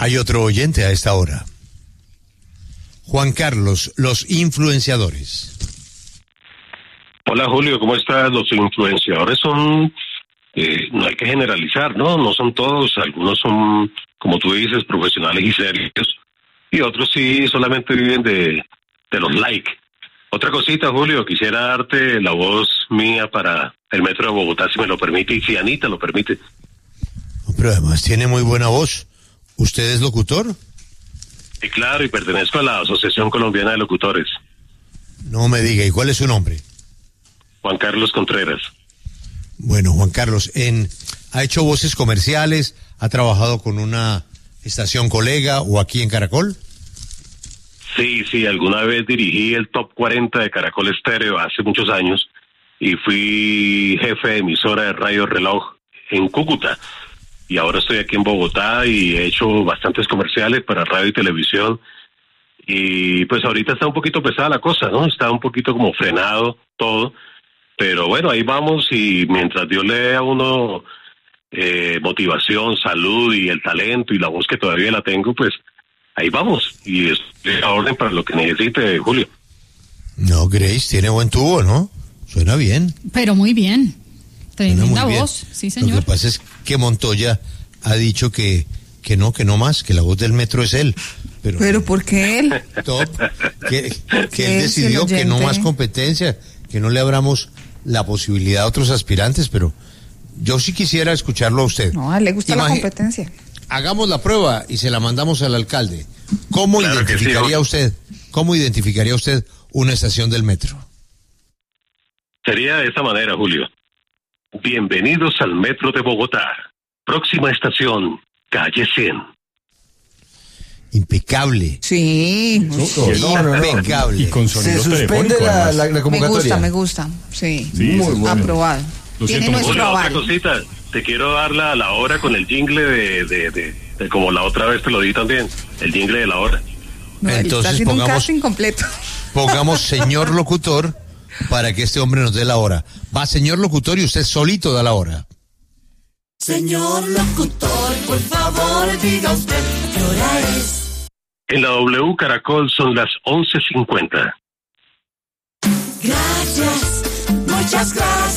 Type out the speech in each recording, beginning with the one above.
Hay otro oyente a esta hora. Juan Carlos, los influenciadores. Hola Julio, ¿cómo estás? Los influenciadores son, no hay que generalizar, ¿no? No son todos, algunos son, como tú dices, profesionales y serios, y otros sí solamente viven de los likes. Otra cosita, Julio, quisiera darte la voz mía para el Metro de Bogotá, si me lo permite, y si Anita lo permite. Pero además tiene muy buena voz. ¿Usted es locutor? Sí, claro, y pertenezco a la Asociación Colombiana de Locutores. No me diga, ¿y cuál es su nombre? Juan Carlos Contreras. Bueno, Juan Carlos, ¿ha hecho voces comerciales? ¿Ha trabajado con una estación colega o aquí en Caracol? Sí, alguna vez dirigí el Top 40 de Caracol Estéreo hace muchos años y fui jefe de emisora de Radio Reloj en Cúcuta. Y ahora estoy aquí en Bogotá y he hecho bastantes comerciales para radio y televisión. Y pues ahorita está un poquito pesada la cosa, ¿no? Está un poquito como frenado todo. Pero bueno, ahí vamos y mientras Dios le dé a uno motivación, salud y el talento y la voz que todavía la tengo, pues ahí vamos. Y estoy a orden para lo que necesite, Julio. No, Grace, tiene buen tubo, ¿no? Suena bien. Pero muy bien. Tremenda muy voz, bien. sí señor. Lo que pasa es que Montoya ha dicho que no más, que la voz del Metro es él. Pero ¿por qué él? Top, que él decidió que no más competencia, que no le abramos la posibilidad a otros aspirantes, pero yo sí quisiera escucharlo a usted. No, a él le gusta la competencia. Hagamos la prueba y se la mandamos al alcalde. ¿Cómo identificaría usted una estación del Metro? Sería de esta manera, Julio. Bienvenidos al Metro de Bogotá. Próxima estación, calle 100. Impecable. Sí. Impecable. Y con sonido se suspende la convocatoria. Me gusta. Sí. Muy bueno. Aprobado. Tiene nuestro aval. Otra cosita, te quiero dar la hora con el jingle de como la otra vez te lo di también, el jingle de la hora. No, entonces un casting completo. Pongamos señor locutor para que este hombre nos dé la hora. Va señor locutor y usted solito da la hora. Señor locutor, por favor, diga usted qué hora es. En la W Caracol son las 11:50. Gracias, muchas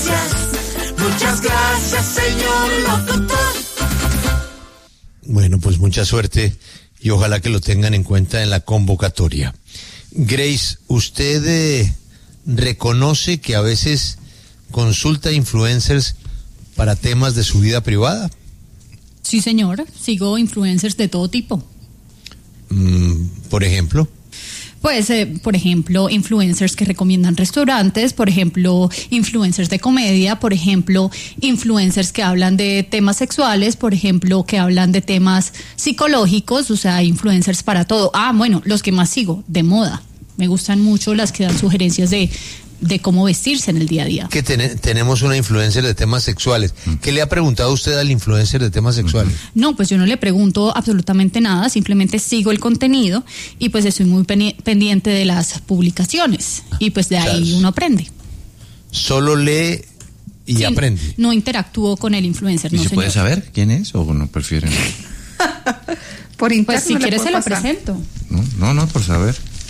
gracias, señor locutor. Bueno, pues mucha suerte y ojalá que lo tengan en cuenta en la convocatoria. Grace, ¿usted reconoce que a veces consulta influencers para temas de su vida privada? Sí, señor. Sigo influencers de todo tipo. Por ejemplo. Pues, por ejemplo, influencers que recomiendan restaurantes, por ejemplo, influencers de comedia, por ejemplo, influencers que hablan de temas sexuales, por ejemplo, que hablan de temas psicológicos, o sea, influencers para todo. Bueno, los que más sigo, de moda. Me gustan mucho las que dan sugerencias de cómo vestirse en el día a día. Que tenemos una influencer de temas sexuales. ¿Qué le ha preguntado usted al influencer de temas sexuales? No, pues yo no le pregunto absolutamente nada, simplemente sigo el contenido y pues estoy muy pendiente de las publicaciones y pues de ahí uno aprende. Solo lee y aprende. No interactúo con el influencer. ¿Y no, se puede saber quién es o no prefieren? Por internet. Pues si quieres se lo presento. No, por saber.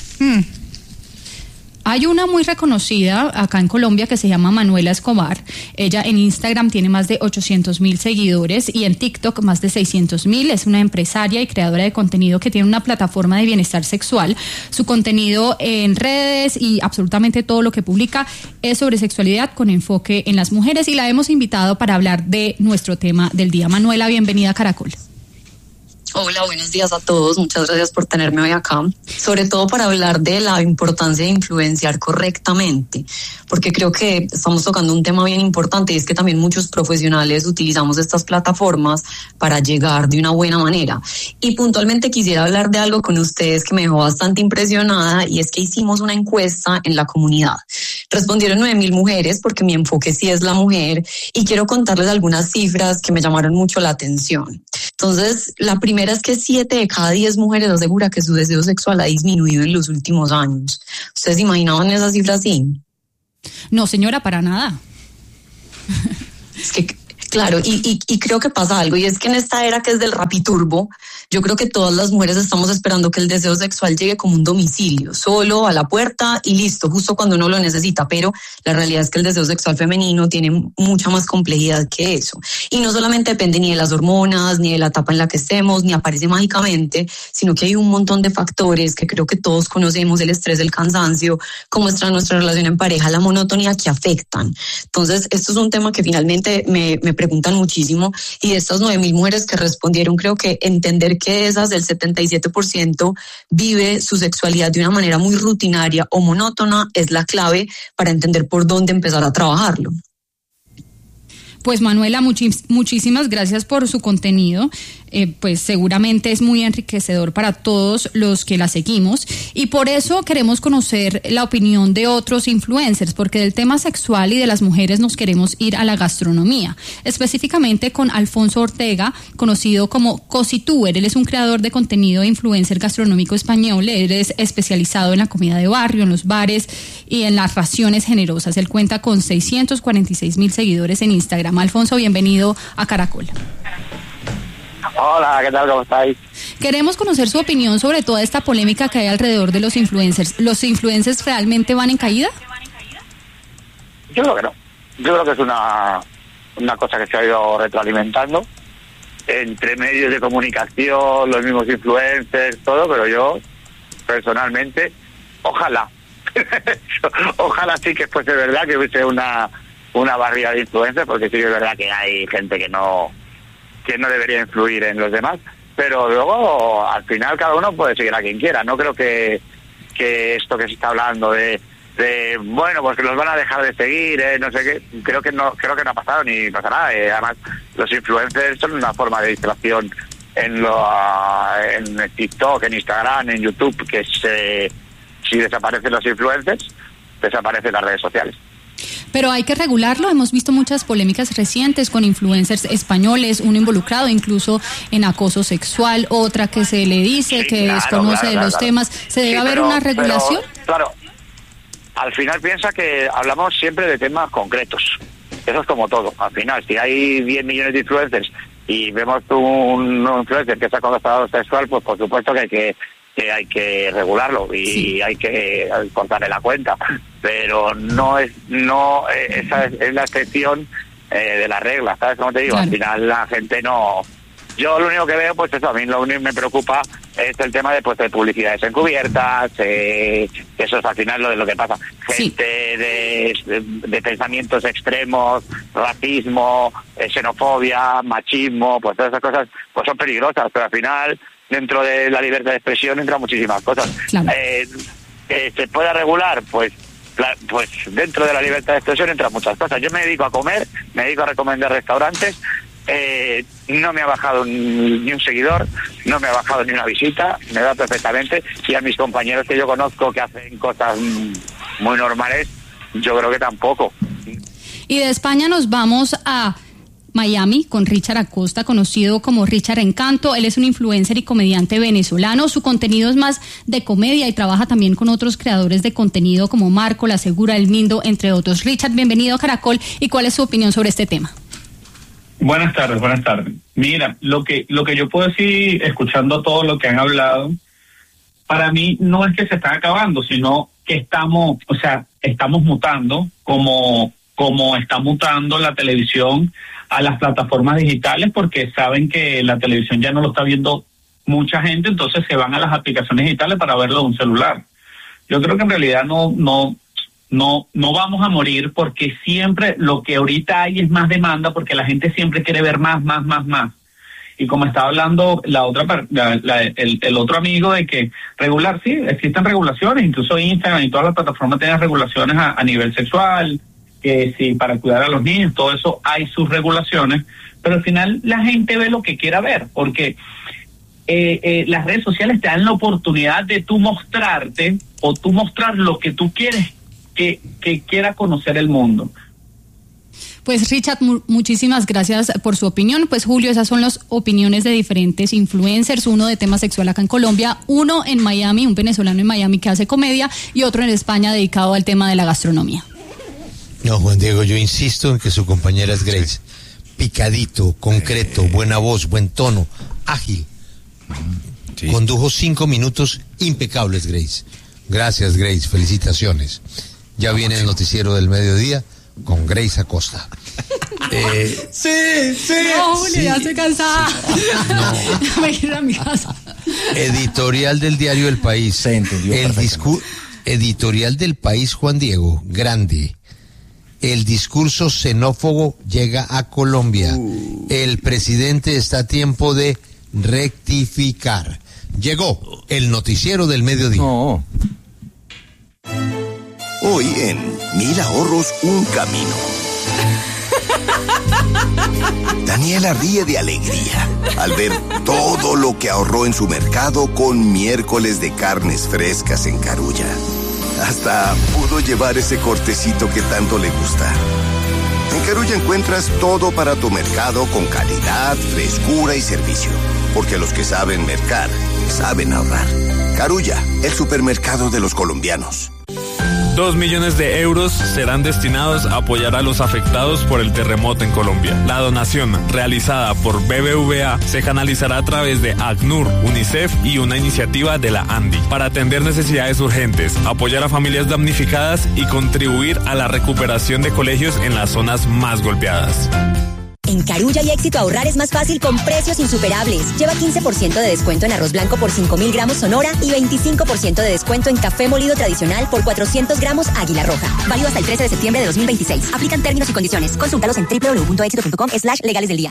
Hay una muy reconocida acá en Colombia que se llama Manuela Escobar. Ella en Instagram tiene más de 800,000 seguidores y en TikTok más de 600,000. Es una empresaria y creadora de contenido que tiene una plataforma de bienestar sexual. Su contenido en redes y absolutamente todo lo que publica es sobre sexualidad con enfoque en las mujeres y la hemos invitado para hablar de nuestro tema del día. Manuela, bienvenida a Caracol. Hola, buenos días a todos. Muchas gracias por tenerme hoy acá. Sobre todo para hablar de la importancia de influenciar correctamente, porque creo que estamos tocando un tema bien importante y es que también muchos profesionales utilizamos estas plataformas para llegar de una buena manera. Y puntualmente quisiera hablar de algo con ustedes que me dejó bastante impresionada y es que hicimos una encuesta en la comunidad. Respondieron 9,000 mujeres porque mi enfoque sí es la mujer y quiero contarles algunas cifras que me llamaron mucho la atención. Entonces, la primera es que 7 de cada 10 mujeres asegura que su deseo sexual ha disminuido en los últimos años. ¿Ustedes imaginaban esa cifra así? No, señora, para nada. Es que Claro, y creo que pasa algo, y es que en esta era que es del rapiturbo, yo creo que todas las mujeres estamos esperando que el deseo sexual llegue como un domicilio, solo a la puerta y listo, justo cuando uno lo necesita, pero la realidad es que el deseo sexual femenino tiene mucha más complejidad que eso. Y no solamente depende ni de las hormonas, ni de la etapa en la que estemos, ni aparece mágicamente, sino que hay un montón de factores que creo que todos conocemos, el estrés, el cansancio, cómo está nuestra relación en pareja, la monotonía, que afectan. Entonces, esto es un tema que finalmente me preguntan muchísimo, y de estas 9,000 mujeres que respondieron, creo que entender que de esas el 77% vive su sexualidad de una manera muy rutinaria o monótona es la clave para entender por dónde empezar a trabajarlo. Pues Manuela, muchísimas gracias por su contenido. Pues seguramente es muy enriquecedor para todos los que la seguimos, y por eso queremos conocer la opinión de otros influencers, porque del tema sexual y de las mujeres nos queremos ir a la gastronomía, específicamente con Alfonso Ortega, conocido como Cosituber. Él es un creador de contenido e influencer gastronómico español. Él es especializado en la comida de barrio, en los bares y en las raciones generosas. Él cuenta con 646,000 seguidores en Instagram. Alfonso, bienvenido a Caracol. Hola, ¿qué tal? ¿Cómo estáis? Queremos conocer su opinión sobre toda esta polémica que hay alrededor de los influencers. ¿Los influencers realmente van en caída? Yo creo que no. Yo creo que es una cosa que se ha ido retroalimentando entre medios de comunicación, los mismos influencers, todo, pero yo, personalmente, ojalá sí que fuese verdad, que hubiese una barriga de influencers, porque sí que es verdad que hay gente que no debería influir en los demás, pero luego al final cada uno puede seguir a quien quiera. No creo que esto que se está hablando de bueno, pues que los van a dejar de seguir, no sé qué, creo que no ha pasado ni pasará. Además, los influencers son una forma de distracción en TikTok, en Instagram, en YouTube, que si desaparecen los influencers, desaparecen las redes sociales. Pero hay que regularlo. Hemos visto muchas polémicas recientes con influencers españoles, uno involucrado incluso en acoso sexual, otra que se le dice sí, que desconoce de los temas. ¿Se debe haber una regulación? Claro, al final piensa que hablamos siempre de temas concretos. Eso es como todo. Al final, si hay 10 millones de influencers y vemos un influencer que está acosado sexual, pues por supuesto que hay que regularlo y sí, hay que cortarle la cuenta, pero esa es la excepción de la regla, ¿sabes cómo te digo? Claro. Al final la gente no. Yo lo único que veo, pues eso, a mí lo único que me preocupa es el tema de publicidades encubiertas, eso es al final lo que pasa. Gente sí, de pensamientos extremos, racismo, xenofobia, machismo, pues todas esas cosas pues son peligrosas, pero al final dentro de la libertad de expresión entran muchísimas cosas. Claro. ¿Se puede regular? Pues dentro de la libertad de expresión entran muchas cosas. Yo me dedico a comer, me dedico a recomendar restaurantes, no me ha bajado ni un seguidor, no me ha bajado ni una visita, me da perfectamente, y a mis compañeros que yo conozco que hacen cosas muy normales, yo creo que tampoco. Y de España nos vamos a Miami con Richard Acosta, conocido como Richard Encanto. Él es un influencer y comediante venezolano. Su contenido es más de comedia y trabaja también con otros creadores de contenido como Marco, La Segura, El Mindo, entre otros. Richard, bienvenido a Caracol. ¿Y cuál es su opinión sobre este tema? Buenas tardes. Mira, lo que yo puedo decir, escuchando todo lo que han hablado, para mí no es que se están acabando, sino que estamos mutando como está mutando la televisión a las plataformas digitales, porque saben que la televisión ya no lo está viendo mucha gente, entonces se van a las aplicaciones digitales para verlo en un celular. Yo creo que en realidad no vamos a morir, porque siempre lo que ahorita hay es más demanda, porque la gente siempre quiere ver más. Y como estaba hablando el otro amigo, de que regular, sí, existen regulaciones, incluso Instagram y todas las plataformas tienen regulaciones a nivel sexual, que sí, para cuidar a los niños, todo eso hay sus regulaciones, pero al final la gente ve lo que quiera ver, porque las redes sociales te dan la oportunidad de tú mostrarte o tú mostrar lo que tú quieres que quiera conocer el mundo. Pues Richard, muchísimas gracias por su opinión. Pues Julio, esas son las opiniones de diferentes influencers, uno de tema sexual acá en Colombia, uno en Miami, un venezolano en Miami que hace comedia, y otro en España dedicado al tema de la gastronomía. No, Juan Diego, yo insisto en que su compañera es Grace. picadito, concreto, buena voz, buen tono, ágil. Sí. Condujo 5 minutos impecables, Grace. Gracias, Grace, felicitaciones. Ya viene el noticiero del mediodía con Grace Acosta. Sí. No, Julio, ya estoy cansada. No. Me quiero ir a mi casa. Editorial del diario El País. Se entendió. Editorial del País, Juan Diego, grande. El discurso xenófobo llega a Colombia. El presidente está a tiempo de rectificar. Llegó el noticiero del mediodía. No. Hoy en 1000 ahorros, un camino. Daniela ríe de alegría al ver todo lo que ahorró en su mercado con miércoles de carnes frescas en Carulla. Hasta pudo llevar ese cortecito que tanto le gusta. En Carulla encuentras todo para tu mercado con calidad, frescura y servicio. Porque los que saben mercar, saben ahorrar. Carulla, el supermercado de los colombianos. 2 millones de euros serán destinados a apoyar a los afectados por el terremoto en Colombia. La donación realizada por BBVA se canalizará a través de ACNUR, UNICEF y una iniciativa de la ANDI para atender necesidades urgentes, apoyar a familias damnificadas y contribuir a la recuperación de colegios en las zonas más golpeadas. En Carulla y Éxito ahorrar es más fácil con precios insuperables. Lleva 15% de descuento en arroz blanco por 5.000 gramos Sonora y 25% de descuento en café molido tradicional por 400 gramos Águila Roja. Válido hasta el 13 de septiembre de 2026. Aplican términos y condiciones. Consúltalos en www.exito.com/legales del día.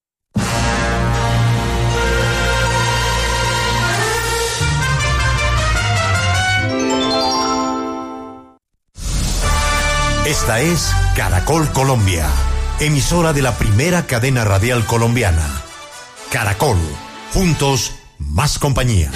Esta es Caracol Colombia, emisora de la primera cadena radial colombiana. Caracol, juntos, más compañía.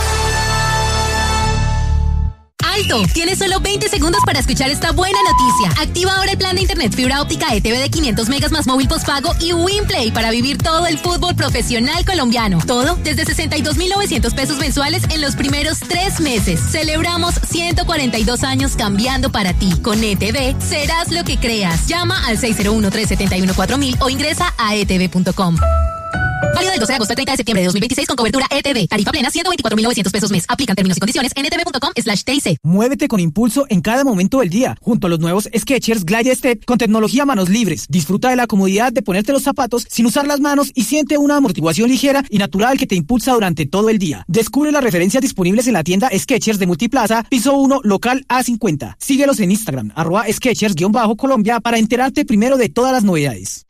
¡Alto! Tienes solo 20 segundos para escuchar esta buena noticia. Activa ahora el plan de internet fibra óptica ETV de 500 megas más móvil postpago y WinPlay para vivir todo el fútbol profesional colombiano. Todo desde 62.900 pesos mensuales en los primeros 3 meses. Celebramos 142 años cambiando para ti. Con ETV serás lo que creas. Llama al 601-371-4000 o ingresa a etv.com. Válido del 12 de agosto al 30 de septiembre de 2026 con cobertura ETV. Tarifa plena 124.900 pesos mes. Aplican términos y condiciones en etv.com/TIC. Muévete con impulso en cada momento del día. Junto a los nuevos Skechers Glide Step con tecnología manos libres. Disfruta de la comodidad de ponerte los zapatos sin usar las manos y siente una amortiguación ligera y natural que te impulsa durante todo el día. Descubre las referencias disponibles en la tienda Skechers de Multiplaza, piso 1, local A50. Síguelos en Instagram, @Skechers_Colombia para enterarte primero de todas las novedades.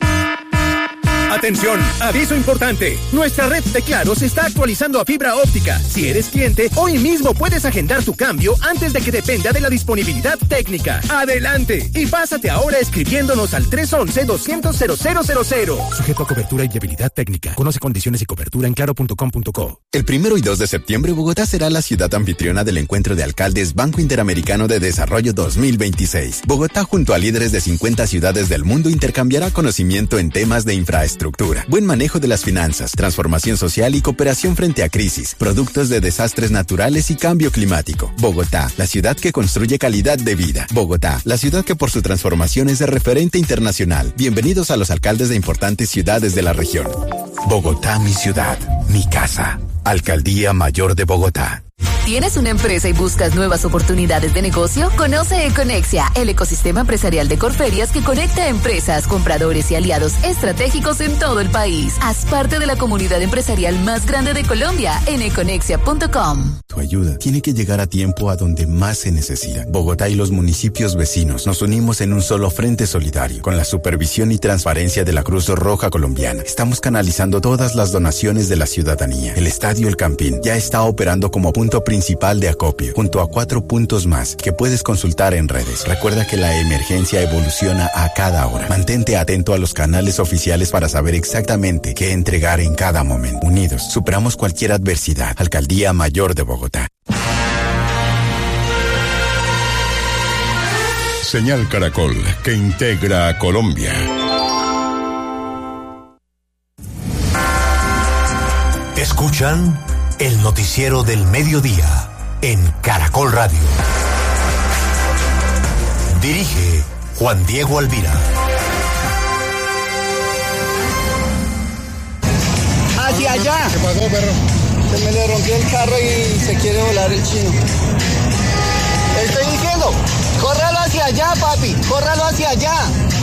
Atención, aviso importante. Nuestra red de Claro se está actualizando a fibra óptica. Si eres cliente, hoy mismo puedes agendar tu cambio antes de que dependa de la disponibilidad técnica. Adelante y pásate ahora escribiéndonos al 311-200-0000. Sujeto a cobertura y viabilidad técnica. Conoce condiciones y cobertura en claro.com.co. El 1 y 2 de septiembre, Bogotá será la ciudad anfitriona del Encuentro de Alcaldes Banco Interamericano de Desarrollo 2026. Bogotá, junto a líderes de 50 ciudades del mundo, intercambiará conocimiento en temas de infraestructura, buen manejo de las finanzas, transformación social y cooperación frente a crisis, productos de desastres naturales y cambio climático. Bogotá, la ciudad que construye calidad de vida. Bogotá, la ciudad que por su transformación es de referente internacional. Bienvenidos a los alcaldes de importantes ciudades de la región. Bogotá, mi ciudad, mi casa. Alcaldía Mayor de Bogotá. ¿Tienes una empresa y buscas nuevas oportunidades de negocio? Conoce Econexia, el ecosistema empresarial de Corferias que conecta a empresas, compradores y aliados estratégicos en todo el país. Haz parte de la comunidad empresarial más grande de Colombia en econexia.com. Tu ayuda tiene que llegar a tiempo a donde más se necesita. Bogotá y los municipios vecinos nos unimos en un solo frente solidario. Con la supervisión y transparencia de la Cruz Roja Colombiana, estamos canalizando todas las donaciones de la ciudadanía. El Estadio El Campín ya está operando como punto principal de acopio, junto a 4 puntos más que puedes consultar en redes. Recuerda que la emergencia evoluciona a cada hora. Mantente atento a los canales oficiales para saber exactamente qué entregar en cada momento. Unidos, superamos cualquier adversidad. Alcaldía Mayor de Bogotá. Señal Caracol, que integra a Colombia. Escuchan el noticiero del mediodía en Caracol Radio. Dirige Juan Diego Alvira. hacia allá. ¿Qué pasó, perro? Se me le rompió el carro y se quiere volar el chino. Estoy diciendo, córralo hacia allá, papi, córralo hacia allá.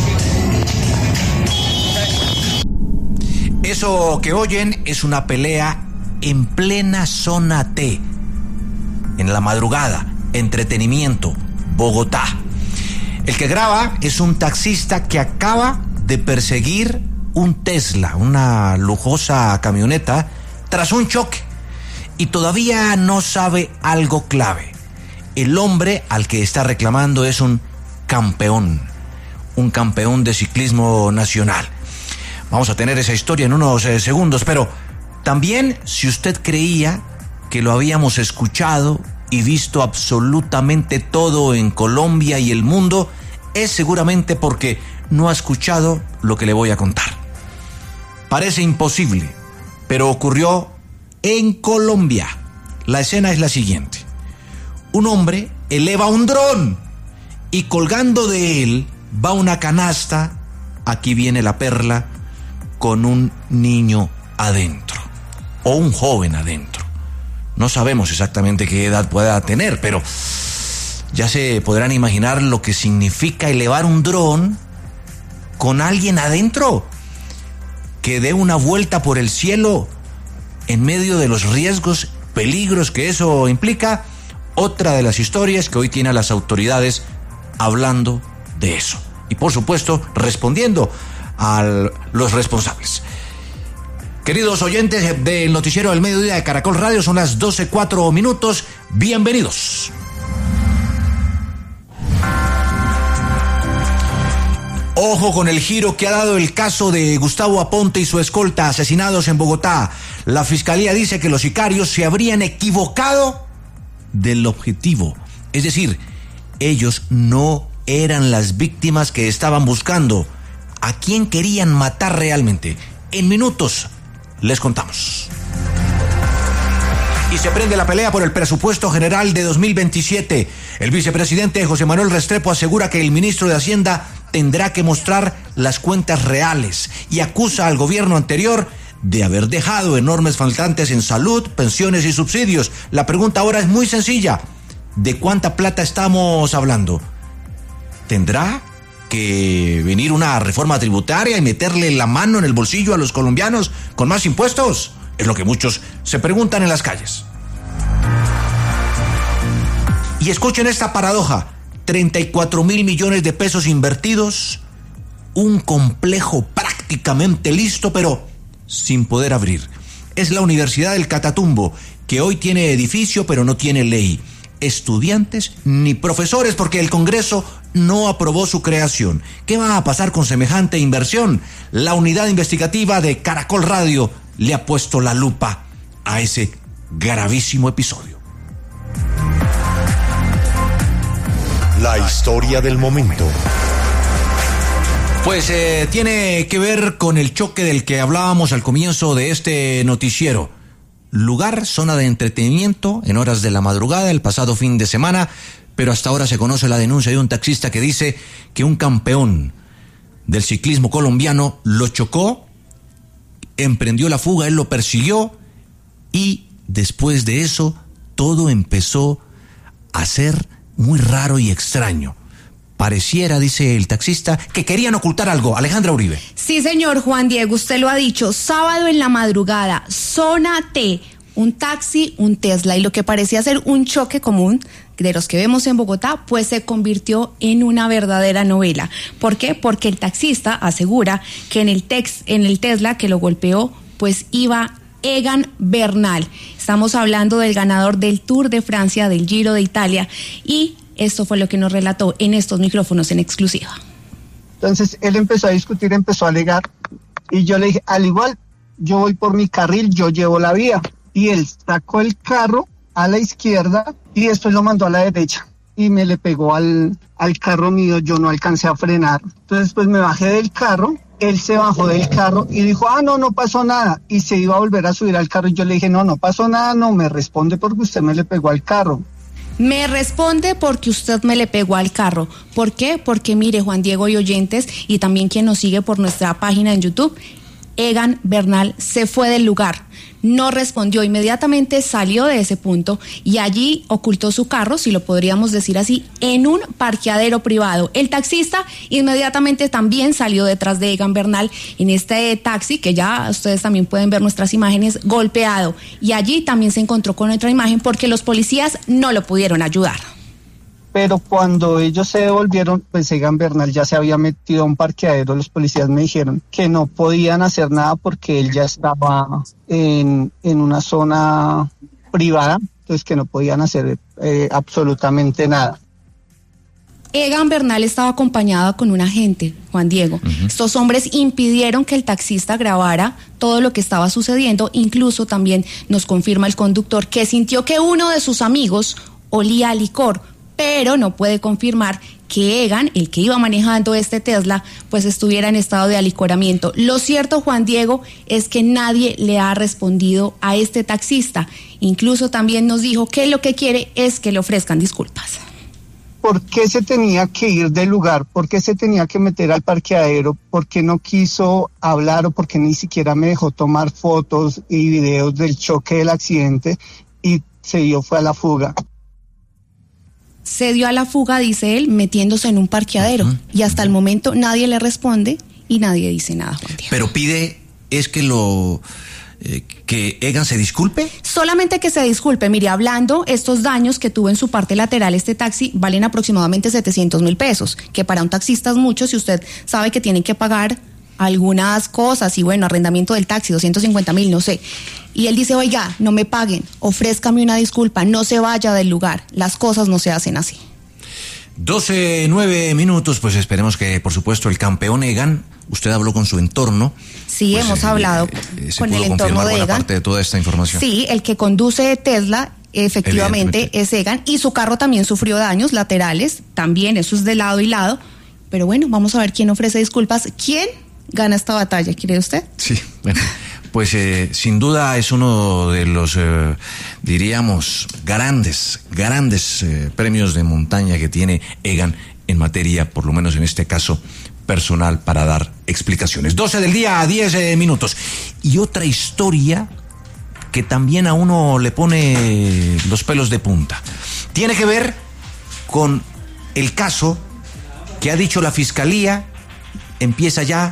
Eso que oyen es una pelea en plena zona T, en la madrugada, entretenimiento, Bogotá. El que graba es un taxista que acaba de perseguir un Tesla, una lujosa camioneta, tras un choque, y todavía no sabe algo clave. El hombre al que está reclamando es un campeón de ciclismo nacional. Vamos a tener esa historia en unos segundos, pero también, si usted creía que lo habíamos escuchado y visto absolutamente todo en Colombia y el mundo, es seguramente porque no ha escuchado lo que le voy a contar. Parece imposible, pero ocurrió en Colombia. La escena es la siguiente. Un hombre eleva un dron y colgando de él va una canasta, aquí viene la perla, con un niño adentro, o un joven adentro. No sabemos exactamente qué edad pueda tener, pero ya se podrán imaginar lo que significa elevar un dron con alguien adentro, que dé una vuelta por el cielo en medio de los riesgos, peligros que eso implica. Otra de las historias que hoy tiene a las autoridades hablando de eso. Y por supuesto, respondiendo a los responsables. Queridos oyentes del noticiero del mediodía de Caracol Radio, son las 12:04. Bienvenidos. Ojo con el giro que ha dado el caso de Gustavo Aponte y su escolta asesinados en Bogotá. La fiscalía dice que los sicarios se habrían equivocado del objetivo. Es decir, ellos no eran las víctimas que estaban buscando. ¿A quién querían matar realmente? En minutos les contamos. Y se prende la pelea por el presupuesto general de 2027. El vicepresidente José Manuel Restrepo asegura que el ministro de Hacienda tendrá que mostrar las cuentas reales y acusa al gobierno anterior de haber dejado enormes faltantes en salud, pensiones y subsidios. La pregunta ahora es muy sencilla. ¿De cuánta plata estamos hablando? ¿Tendrá que venir una reforma tributaria y meterle la mano en el bolsillo a los colombianos con más impuestos? Es lo que muchos se preguntan en las calles. Y escuchen esta paradoja. 34.000 millones de pesos invertidos, un complejo prácticamente listo, pero sin poder abrir. Es la Universidad del Catatumbo, que hoy tiene edificio pero no tiene ley, estudiantes ni profesores, porque el Congreso no aprobó su creación. ¿Qué va a pasar con semejante inversión? La unidad investigativa de Caracol Radio le ha puesto la lupa a ese gravísimo episodio. La historia del momento. Pues tiene que ver con el choque del que hablábamos al comienzo de este noticiero. Lugar, zona de entretenimiento en horas de la madrugada el pasado fin de semana, pero hasta ahora se conoce la denuncia de un taxista que dice que un campeón del ciclismo colombiano lo chocó, emprendió la fuga, él lo persiguió y después de eso todo empezó a ser muy raro y extraño. Pareciera, dice el taxista, que querían ocultar algo. Alejandra Uribe. Sí, señor Juan Diego, usted lo ha dicho. Sábado en la madrugada, zona T, un taxi, un Tesla, y lo que parecía ser un choque común de los que vemos en Bogotá, pues se convirtió en una verdadera novela. ¿Por qué? Porque el taxista asegura que en el Tesla que lo golpeó, pues iba Egan Bernal. Estamos hablando del ganador del Tour de Francia, del Giro de Italia, y esto fue lo que nos relató en estos micrófonos en exclusiva. Entonces él empezó a discutir, empezó a alegar, y yo le dije, al igual, yo voy por mi carril, yo llevo la vía. Y él sacó el carro a la izquierda y después lo mandó a la derecha. Y me le pegó al carro mío, yo no alcancé a frenar. Entonces pues me bajé del carro, él se bajó del carro y dijo, no pasó nada. Y se iba a volver a subir al carro y yo le dije, no pasó nada, no me responde porque usted me le pegó al carro. Me responde porque usted me le pegó al carro. ¿Por qué? Porque mire, Juan Diego y oyentes, y también quien nos sigue por nuestra página en YouTube, Egan Bernal se fue del lugar. No respondió, inmediatamente salió de ese punto y allí ocultó su carro, si lo podríamos decir así, en un parqueadero privado. El taxista inmediatamente también salió detrás de Egan Bernal en este taxi, que ya ustedes también pueden ver nuestras imágenes, golpeado. Y allí también se encontró con otra imagen porque los policías no lo pudieron ayudar. Pero cuando ellos se devolvieron, pues Egan Bernal ya se había metido a un parqueadero. Los policías me dijeron que no podían hacer nada porque él ya estaba en una zona privada, entonces que no podían hacer absolutamente nada. Egan Bernal estaba acompañado con un agente, Juan Diego. Estos hombres impidieron que el taxista grabara todo lo que estaba sucediendo. Incluso también nos confirma el conductor que sintió que uno de sus amigos olía a licor, pero no puede confirmar que Egan, el que iba manejando este Tesla, pues estuviera en estado de alicoramiento. Lo cierto, Juan Diego, es que nadie le ha respondido a este taxista. Incluso también nos dijo que lo que quiere es que le ofrezcan disculpas. ¿Por qué se tenía que ir del lugar? ¿Por qué se tenía que meter al parqueadero? ¿Por qué no quiso hablar o por qué ni siquiera me dejó tomar fotos y videos del choque del accidente y fue a la fuga? Se dio a la fuga, dice él, metiéndose en un parqueadero. Y hasta el momento nadie le responde y nadie dice nada, Juan Diego. Pero pide, es que que Egan se disculpe. Solamente que se disculpe. Mire, hablando, estos daños que tuvo en su parte lateral este taxi valen aproximadamente 700,000 pesos, que para un taxista es mucho si usted sabe que tienen que pagar algunas cosas y bueno, arrendamiento del taxi, 250,000, no sé. Y él dice, oiga, no me paguen, ofrézcame una disculpa, no se vaya del lugar, las cosas no se hacen así. 12:09, pues esperemos que, por supuesto, el campeón Egan, usted habló con su entorno. Sí, pues, hemos hablado con el entorno de Egan. Parte de toda esta información. Sí, el que conduce Tesla, efectivamente, es Egan, y su carro también sufrió daños laterales, también, eso es de lado y lado, pero bueno, vamos a ver quién ofrece disculpas, quién gana esta batalla, ¿quiere usted? Sí, bueno, pues sin duda es uno de los, diríamos, grandes premios de montaña que tiene Egan en materia, por lo menos en este caso, personal, para dar explicaciones. 12 del día, 10 minutos. Y otra historia que también a uno le pone los pelos de punta. Tiene que ver con el caso que ha dicho la Fiscalía, empieza ya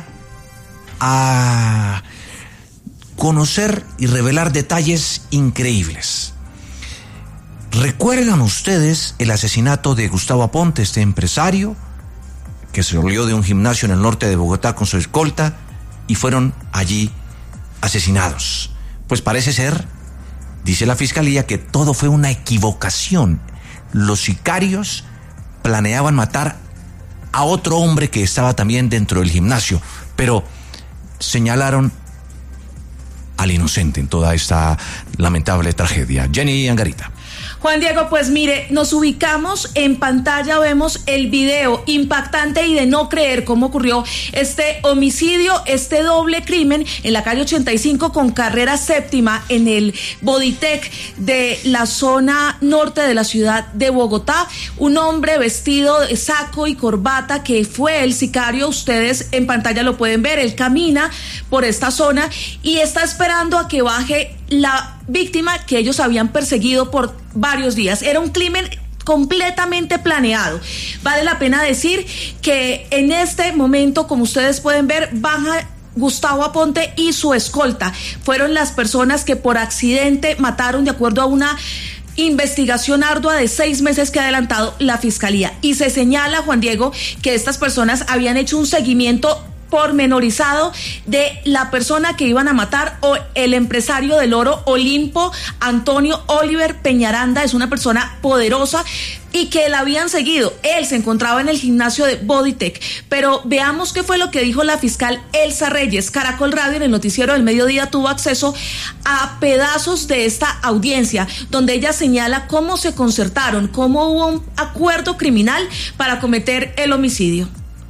a conocer y revelar detalles increíbles. ¿Recuerdan ustedes el asesinato de Gustavo Aponte, este empresario que se salió de un gimnasio en el norte de Bogotá con su escolta y fueron allí asesinados? Pues parece ser, dice la Fiscalía, que todo fue una equivocación. Los sicarios planeaban matar a otro hombre que estaba también dentro del gimnasio, pero señalaron al inocente en toda esta lamentable tragedia. Jenny Angarita. Juan Diego, pues mire, nos ubicamos en pantalla, vemos el video impactante y de no creer cómo ocurrió este homicidio, este doble crimen en la calle 85 con carrera séptima en el Bodytech de la zona norte de la ciudad de Bogotá. Un hombre vestido de saco y corbata que fue el sicario, ustedes en pantalla lo pueden ver, él camina por esta zona y está esperando a que baje la víctima que ellos habían perseguido por varios días. Era un crimen completamente planeado. Vale la pena decir que en este momento, como ustedes pueden ver, baja Gustavo Aponte y su escolta. Fueron las personas que por accidente mataron, de acuerdo a una investigación ardua de 6 meses que ha adelantado la Fiscalía. Y se señala, Juan Diego, que estas personas habían hecho un seguimiento pormenorizado de la persona que iban a matar, o el empresario del oro Olimpo, Antonio Oliver Peñaranda. Es una persona poderosa y que la habían seguido. Él se encontraba en el gimnasio de Bodytech. Pero veamos qué fue lo que dijo la fiscal Elsa Reyes. Caracol Radio en el noticiero del mediodía tuvo acceso a pedazos de esta audiencia, donde ella señala cómo se concertaron, cómo hubo un acuerdo criminal para cometer el homicidio.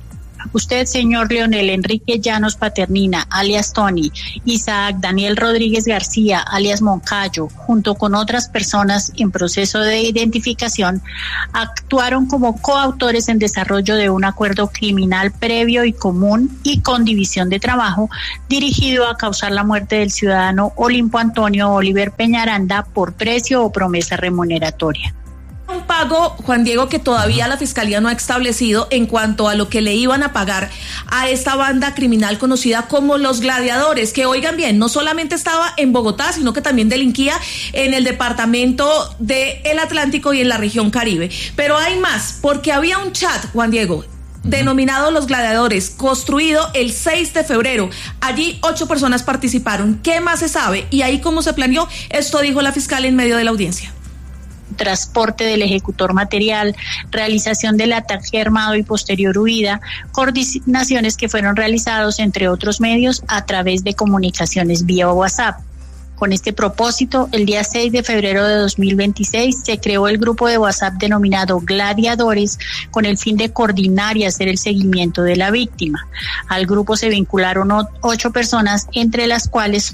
Usted, señor Leonel Enrique Llanos Paternina, alias Tony, Isaac Daniel Rodríguez García, alias Moncayo, junto con otras personas en proceso de identificación, actuaron como coautores en desarrollo de un acuerdo criminal previo y común y con división de trabajo dirigido a causar la muerte del ciudadano Olimpo Antonio Oliver Peñaranda por precio o promesa remuneratoria. Un pago, Juan Diego, que todavía la Fiscalía no ha establecido en cuanto a lo que le iban a pagar a esta banda criminal conocida como Los Gladiadores, que oigan bien, no solamente estaba en Bogotá, sino que también delinquía en el departamento del Atlántico y en la región Caribe. Pero hay más, porque había un chat, Juan Diego, denominado Los Gladiadores, construido el 6 de febrero. Allí 8 personas participaron. ¿Qué más se sabe? Y ahí cómo se planeó, esto dijo la fiscal en medio de la audiencia. Transporte del ejecutor material, realización del ataque armado y posterior huida, coordinaciones que fueron realizados entre otros medios a través de comunicaciones vía WhatsApp. Con este propósito, el día 6 de febrero de 2026 se creó el grupo de WhatsApp denominado Gladiadores con el fin de coordinar y hacer el seguimiento de la víctima. Al grupo se vincularon 8 personas, entre las cuales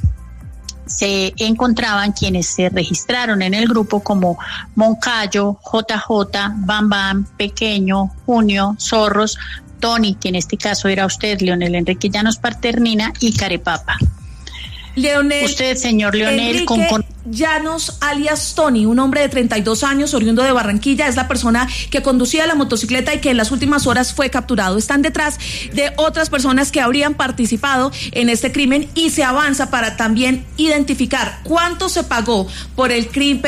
se encontraban quienes se registraron en el grupo como Moncayo, JJ, Bam Bam, Pequeño, Junio, Zorros, Tony, que en este caso era usted, Leonel Enrique Llanos Paternina, y Carepapa. Leonel, usted, señor Leonel, Llanos, alias Tony, un hombre de 32 años, oriundo de Barranquilla, es la persona que conducía la motocicleta y que en las últimas horas fue capturado. Están detrás de otras personas que habrían participado en este crimen y se avanza para también identificar cuánto se pagó por el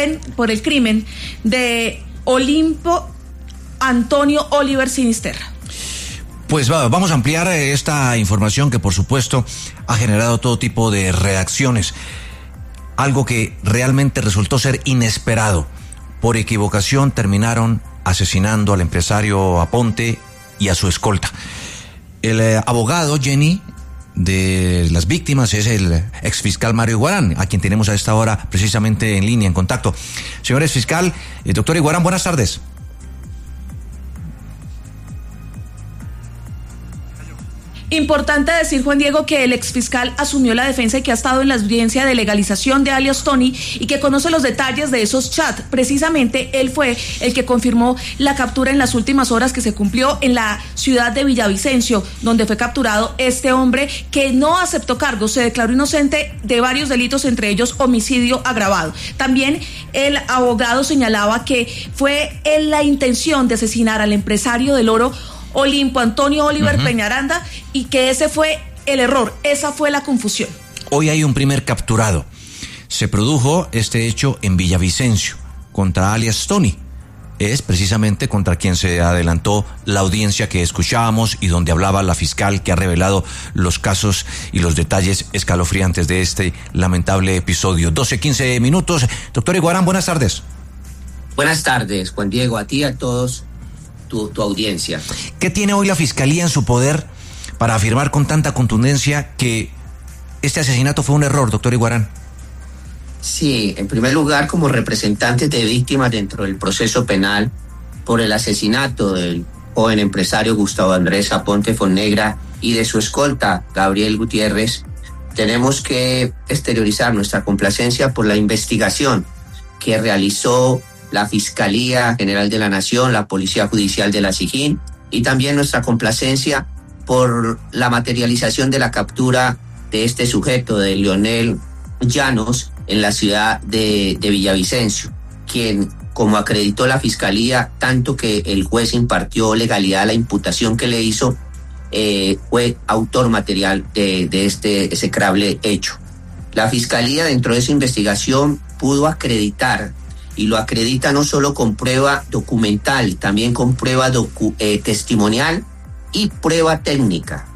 crimen de Olimpo Antonio Oliver Sinisterra. Pues vamos a ampliar esta información que por supuesto ha generado todo tipo de reacciones. Algo que realmente resultó ser inesperado. Por equivocación terminaron asesinando al empresario Aponte y a su escolta. El abogado, Jenny, de las víctimas es el exfiscal Mario Iguarán, a quien tenemos a esta hora precisamente en línea, en contacto. Señor exfiscal, doctor Iguarán, buenas tardes. Importante decir, Juan Diego, que el exfiscal asumió la defensa y que ha estado en la audiencia de legalización de alias Tony y que conoce los detalles de esos chats. Precisamente él fue el que confirmó la captura en las últimas horas que se cumplió en la ciudad de Villavicencio, donde fue capturado este hombre que no aceptó cargos, se declaró inocente de varios delitos, entre ellos homicidio agravado. También el abogado señalaba que fue en la intención de asesinar al empresario del oro Olimpo Antonio Oliver Peñaranda y que ese fue el error, esa fue la confusión. Hoy hay un primer capturado. Se produjo este hecho en Villavicencio contra alias Tony. Es precisamente contra quien se adelantó la audiencia que escuchábamos y donde hablaba la fiscal que ha revelado los casos y los detalles escalofriantes de este lamentable episodio. 12:15 minutos. Doctor Iguarán, buenas tardes. Buenas tardes, Juan Diego, a ti y a todos. Tu audiencia. ¿Qué tiene hoy la Fiscalía en su poder para afirmar con tanta contundencia que este asesinato fue un error, doctor Iguarán? Sí, en primer lugar, como representantes de víctimas dentro del proceso penal por el asesinato del joven empresario Gustavo Andrés Aponte Fonnegra y de su escolta Gabriel Gutiérrez, tenemos que exteriorizar nuestra complacencia por la investigación que realizó la Fiscalía General de la Nación, la Policía Judicial de la SIJIN, y también nuestra complacencia por la materialización de la captura de este sujeto, de Leonel Llanos, en la ciudad de Villavicencio, quien, como acreditó la Fiscalía, tanto que el juez impartió legalidad a la imputación que le hizo, fue autor material de este execrable hecho. La Fiscalía, dentro de esa investigación, pudo acreditar, y lo acredita no solo con prueba documental, también con prueba testimonial y prueba técnica,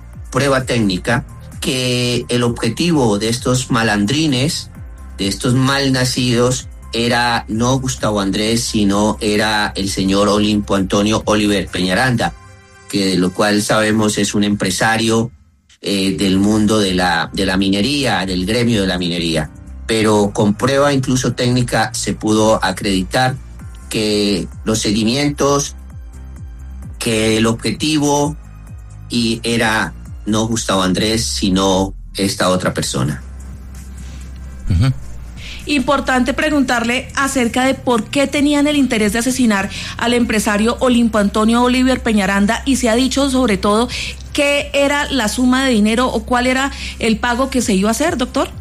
que el objetivo de estos malandrines, de estos malnacidos, era no Gustavo Andrés, sino era el señor Olimpo Antonio Oliver Peñaranda, que de lo cual sabemos es un empresario del mundo de la minería, del gremio de la minería. Pero con prueba incluso técnica se pudo acreditar que los seguimientos, que el objetivo y era no Gustavo Andrés, sino esta otra persona. Uh-huh. Importante preguntarle acerca de por qué tenían el interés de asesinar al empresario Olimpo Antonio Oliver Peñaranda, y se ha dicho sobre todo qué era la suma de dinero o cuál era el pago que se iba a hacer, doctor.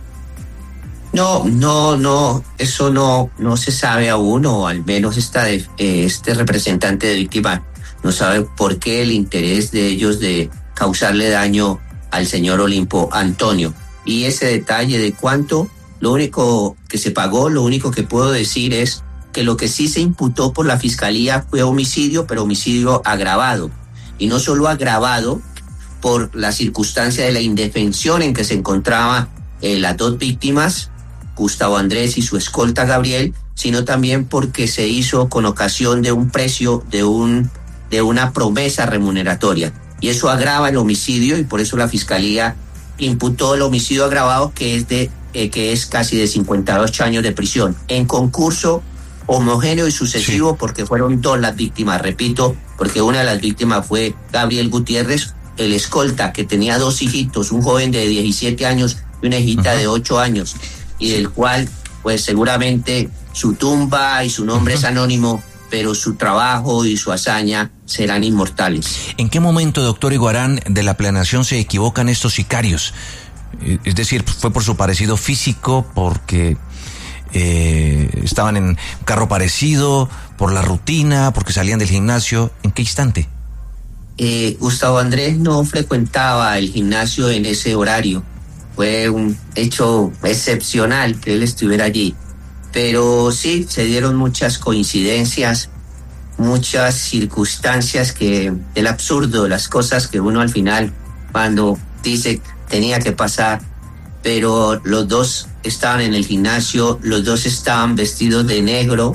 No, eso no se sabe aún, o al menos este representante de víctima no sabe por qué el interés de ellos de causarle daño al señor Olimpo Antonio. Y ese detalle de cuánto, lo único que se pagó, lo único que puedo decir es que lo que sí se imputó por la fiscalía fue homicidio, pero homicidio agravado. Y no solo agravado por la circunstancia de la indefensión en que se encontraban las dos víctimas, Gustavo Andrés y su escolta Gabriel, sino también porque se hizo con ocasión de un precio de una promesa remuneratoria. Y eso agrava el homicidio, y por eso la fiscalía imputó el homicidio agravado, que es casi de 58 años de prisión, en concurso homogéneo y sucesivo, porque fueron dos las víctimas, repito, porque una de las víctimas fue Gabriel Gutiérrez, el escolta, que tenía dos hijitos, un joven de 17 años y una hijita de 8 años, y del cual, pues seguramente su tumba y su nombre es anónimo, pero su trabajo y su hazaña serán inmortales. ¿En qué momento, doctor Iguarán, de la planeación se equivocan estos sicarios? Es decir, ¿fue por su parecido físico, porque estaban en un carro parecido, por la rutina, porque salían del gimnasio? ¿En qué instante? Gustavo Andrés no frecuentaba el gimnasio en ese horario. Fue un hecho excepcional que él estuviera allí. Pero sí, se dieron muchas coincidencias, muchas circunstancias del absurdo, las cosas que uno al final, cuando dice tenía que pasar, pero los dos estaban en el gimnasio, los dos estaban vestidos de negro,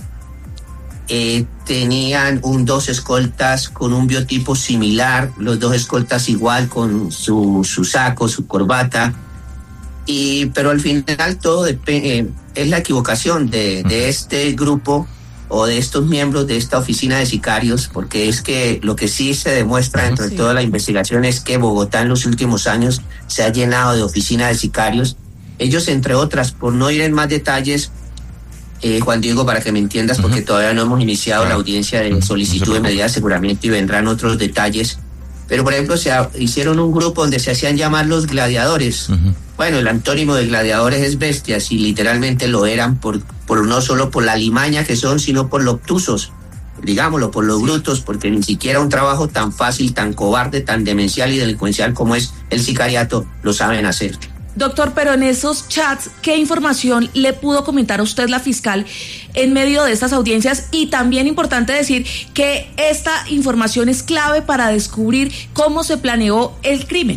tenían dos escoltas con un biotipo similar, los dos escoltas igual con su saco, su corbata, pero al final todo es la equivocación de este grupo o de estos miembros de esta oficina de sicarios, porque es que lo que sí se demuestra dentro de toda la investigación es que Bogotá en los últimos años se ha llenado de oficina de sicarios. Ellos, entre otras, por no ir en más detalles, Juan Diego, para que me entiendas, porque todavía no hemos iniciado la audiencia de solicitud de medida de aseguramiento y vendrán otros detalles, pero por ejemplo hicieron un grupo donde se hacían llamar los gladiadores. Bueno, el antónimo de gladiadores es bestias, y literalmente lo eran por no solo por la limaña que son, sino por lo obtusos, digámoslo, por los brutos, porque ni siquiera un trabajo tan fácil, tan cobarde, tan demencial y delincuencial como es el sicariato lo saben hacer. Doctor, pero en esos chats, ¿qué información le pudo comentar a usted la fiscal en medio de estas audiencias? Y también importante decir que esta información es clave para descubrir cómo se planeó el crimen.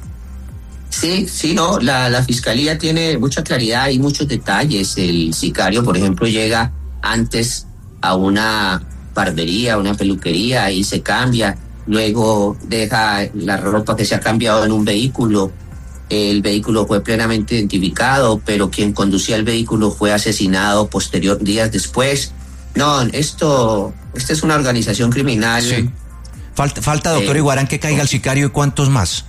Sí, no, la fiscalía tiene mucha claridad y muchos detalles. El sicario, por ejemplo, llega antes a una barbería, una peluquería, y se cambia, luego deja la ropa que se ha cambiado en un vehículo. El vehículo fue plenamente identificado, pero quien conducía el vehículo fue asesinado días después. No, esta es una organización criminal. Sí. Falta, doctor Iguarán, que caiga el sicario, ¿y cuántos más?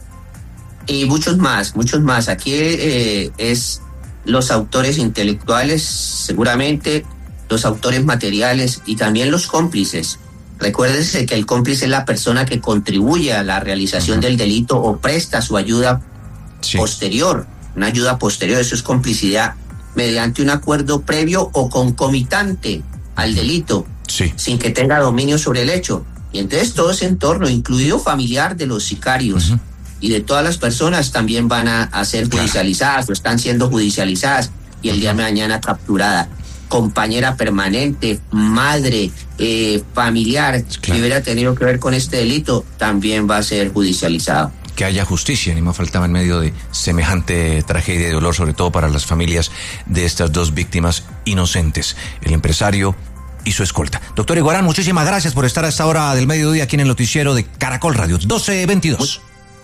Y muchos más. Aquí es los autores intelectuales, seguramente, los autores materiales y también los cómplices. Recuérdese que el cómplice es la persona que contribuye a la realización del delito o presta su ayuda posterior, una ayuda posterior. Eso es complicidad mediante un acuerdo previo o concomitante al delito, sin que tenga dominio sobre el hecho. Y entonces todo ese entorno, incluido familiar de los sicarios y de todas las personas, también van a ser judicializadas o están siendo judicializadas, y el día de mañana capturada. Compañera permanente, madre, familiar que hubiera tenido que ver con este delito, también va a ser judicializado. Que haya justicia, ni más faltaba en medio de semejante tragedia y dolor, sobre todo para las familias de estas dos víctimas inocentes, el empresario y su escolta. Doctor Iguarán, muchísimas gracias por estar a esta hora del mediodía aquí en el noticiero de Caracol Radio 12:22.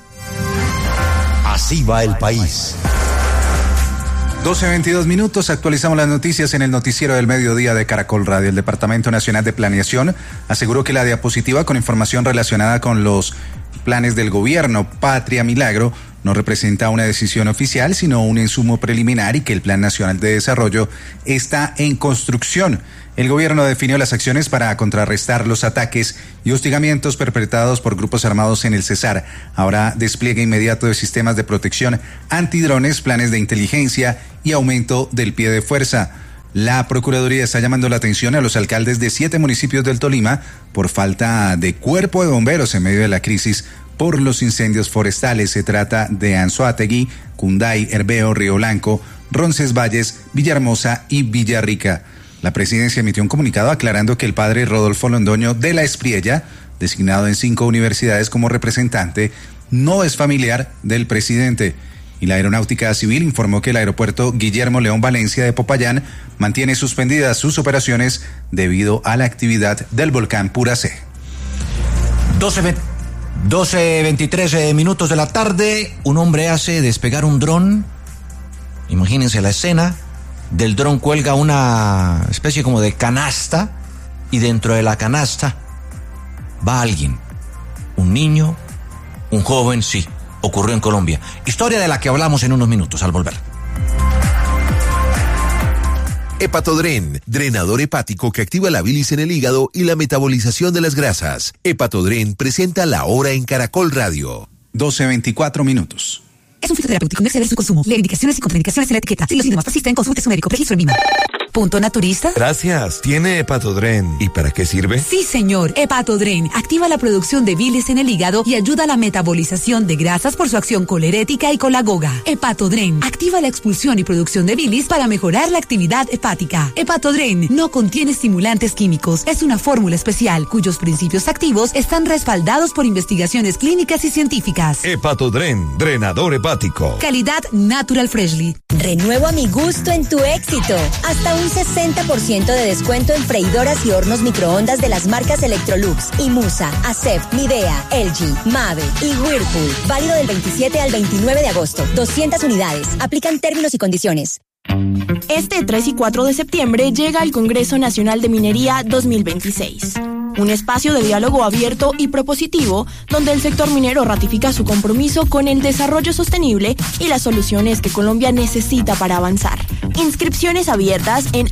Así va el país. 12:22, actualizamos las noticias en el noticiero del mediodía de Caracol Radio. El Departamento Nacional de Planeación aseguró que la diapositiva con información relacionada con los planes del gobierno. Patria Milagro no representa una decisión oficial, sino un insumo preliminar, y que el Plan Nacional de Desarrollo está en construcción. El gobierno definió las acciones para contrarrestar los ataques y hostigamientos perpetrados por grupos armados en el Cesar. Habrá despliegue inmediato de sistemas de protección antidrones, planes de inteligencia y aumento del pie de fuerza. La Procuraduría está llamando la atención a los alcaldes de 7 municipios del Tolima por falta de cuerpo de bomberos en medio de la crisis por los incendios forestales. Se trata de Anzoátegui, Cunday, Herveo, Río Blanco, Roncesvalles, Villahermosa y Villarrica. La presidencia emitió un comunicado aclarando que el padre Rodolfo Londoño de la Espriella, designado en 5 universidades como representante, no es familiar del presidente. Y la Aeronáutica Civil informó que el aeropuerto Guillermo León Valencia de Popayán mantiene suspendidas sus operaciones debido a la actividad del volcán Puracé. 12:23 minutos de la tarde, un hombre hace despegar un dron. Imagínense la escena. Del dron cuelga una especie como de canasta, y dentro de la canasta va alguien, un niño, un joven. Sí, ocurrió en Colombia. Historia de la que hablamos en unos minutos al volver. Hepatodren, drenador hepático que activa la bilis en el hígado y la metabolización de las grasas. Hepatodren presenta La Hora en Caracol Radio. 12:24 minutos. Es un fitoterapéutico, no exceder su consumo. Lee indicaciones y contraindicaciones en la etiqueta. Si los síntomas persisten, consulte a su médico. Registro en Vima. ¿Punto naturista? Gracias. ¿Tiene Hepatodren? ¿Y para qué sirve? Sí, señor. Hepatodren activa la producción de bilis en el hígado y ayuda a la metabolización de grasas por su acción colerética y colagoga. Hepatodren activa la expulsión y producción de bilis para mejorar la actividad hepática. Hepatodren no contiene estimulantes químicos. Es una fórmula especial cuyos principios activos están respaldados por investigaciones clínicas y científicas. Hepatodren, drenador hepático. Calidad Natural Freshly. Renuevo a mi gusto en tu éxito. Hasta un 60% de descuento en freidoras y hornos microondas de las marcas Electrolux, Imusa, Acef, Midea, LG, Mave y Whirlpool. Válido del 27 al 29 de agosto. 200 unidades. Aplican términos y condiciones. Este 3 y 4 de septiembre llega el Congreso Nacional de Minería 2026. Un espacio de diálogo abierto y propositivo donde el sector minero ratifica su compromiso con el desarrollo sostenible y las soluciones que Colombia necesita para avanzar. Inscripciones abiertas en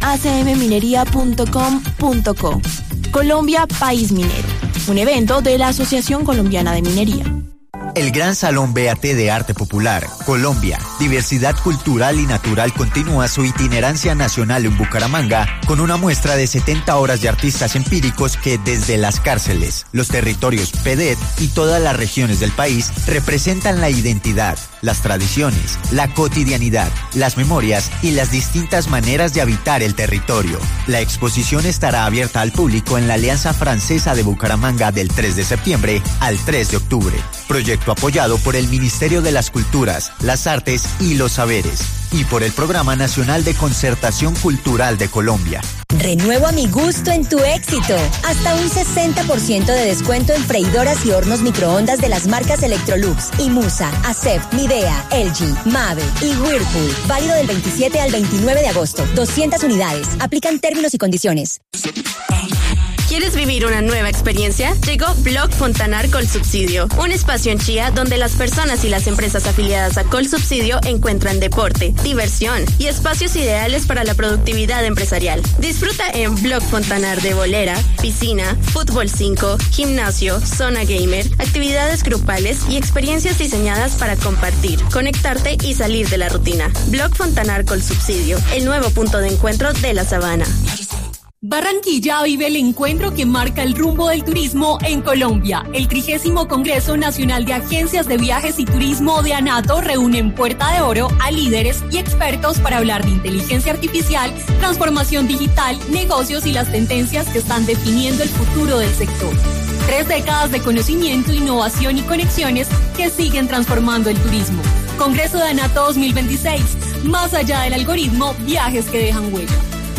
acmminería.com.co. Colombia, país minero. Un evento de la Asociación Colombiana de Minería. El Gran Salón BAT de Arte Popular, Colombia, Diversidad Cultural y Natural continúa su itinerancia nacional en Bucaramanga con una muestra de 70 horas de artistas empíricos que desde las cárceles, los territorios PEDET y todas las regiones del país representan la identidad, las tradiciones, la cotidianidad, las memorias y las distintas maneras de habitar el territorio. La exposición estará abierta al público en la Alianza Francesa de Bucaramanga del 3 de septiembre al 3 de octubre. Proyecto apoyado por el Ministerio de las Culturas, las Artes y los Saberes y por el Programa Nacional de Concertación Cultural de Colombia. Renuevo a mi gusto en tu éxito. Hasta un 60% de descuento en freidoras y hornos microondas de las marcas Electrolux, Imusa, Acef, Midea, LG, Mave y Whirlpool. Válido del 27 al 29 de agosto. 200 unidades. Aplican términos y condiciones. ¿Quieres vivir una nueva experiencia? Llegó Blog Fontanar Colsubsidio, un espacio en Chía donde las personas y las empresas afiliadas a Colsubsidio encuentran deporte, diversión y espacios ideales para la productividad empresarial. Disfruta en Blog Fontanar de bolera, piscina, fútbol 5, gimnasio, zona gamer, actividades grupales y experiencias diseñadas para compartir, conectarte y salir de la rutina. Blog Fontanar Colsubsidio, el nuevo punto de encuentro de la Sabana. Barranquilla vive el encuentro que marca el rumbo del turismo en Colombia. El 30º Congreso Nacional de Agencias de Viajes y Turismo de ANATO reúne en Puerta de Oro a líderes y expertos para hablar de inteligencia artificial, transformación digital, negocios y las tendencias que están definiendo el futuro del sector. 3 décadas de conocimiento, innovación y conexiones que siguen transformando el turismo. Congreso de ANATO 2026. Más allá del algoritmo, viajes que dejan huella.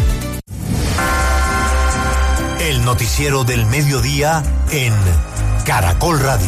El noticiero del mediodía en Caracol Radio.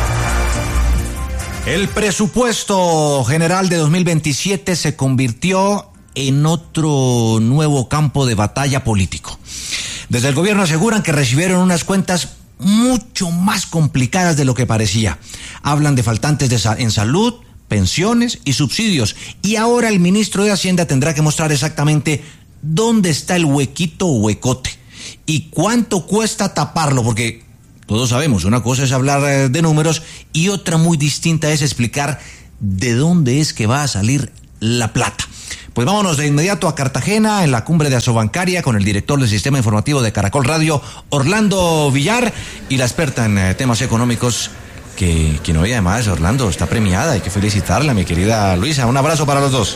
El presupuesto general de 2027 se convirtió en otro nuevo campo de batalla político. Desde el gobierno aseguran que recibieron unas cuentas mucho más complicadas de lo que parecía. Hablan de faltantes en salud, pensiones y subsidios. Y ahora el ministro de Hacienda tendrá que mostrar exactamente dónde está el huequito o huecote y cuánto cuesta taparlo, porque todos sabemos, una cosa es hablar de números y otra muy distinta es explicar de dónde es que va a salir la plata. Pues vámonos de inmediato a Cartagena, en la cumbre de Asobancaria, con el director del Sistema Informativo de Caracol Radio, Orlando Villar, y la experta en temas económicos, que quien hoy además, Orlando, está premiada. Hay que felicitarla, mi querida Luisa. Un abrazo para los dos.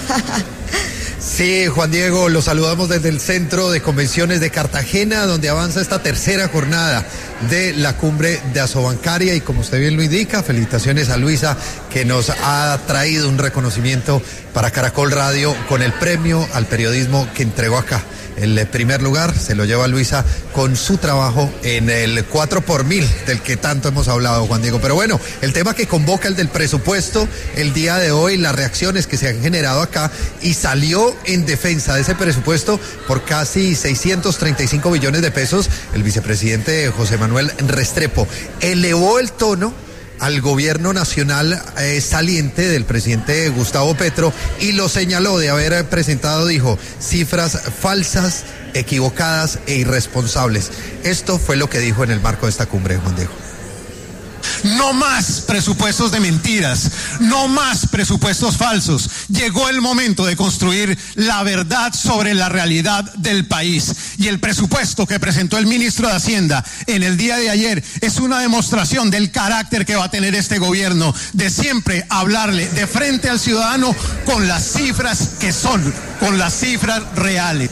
Sí, Juan Diego, los saludamos desde el Centro de Convenciones de Cartagena, donde avanza esta tercera jornada de la cumbre de Asobancaria, y como usted bien lo indica, felicitaciones a Luisa, que nos ha traído un reconocimiento para Caracol Radio con el premio al periodismo que entregó acá. El primer lugar se lo lleva Luisa con su trabajo en el 4x1000, del que tanto hemos hablado, Juan Diego. Pero bueno, el tema que convoca, el del presupuesto, el día de hoy, las reacciones que se han generado acá, y salió en defensa de ese presupuesto por casi 635 billones de pesos el vicepresidente José Manuel Restrepo. Elevó el tono al gobierno nacional saliente del presidente Gustavo Petro y lo señaló de haber presentado, dijo, cifras falsas, equivocadas e irresponsables. Esto fue lo que dijo en el marco de esta cumbre, Juan Diego. No más presupuestos de mentiras, no más presupuestos falsos. Llegó el momento de construir la verdad sobre la realidad del país. Y el presupuesto que presentó el ministro de Hacienda en el día de ayer es una demostración del carácter que va a tener este gobierno, de siempre hablarle de frente al ciudadano con las cifras que son, con las cifras reales.